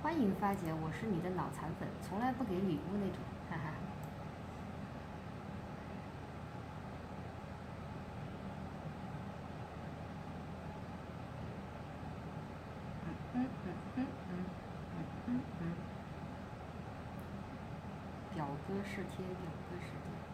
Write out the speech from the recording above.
欢迎发姐，我是你的脑残粉，从来不给礼物那种，哈哈。嗯嗯嗯嗯嗯嗯嗯，表哥是贴，表哥是贴。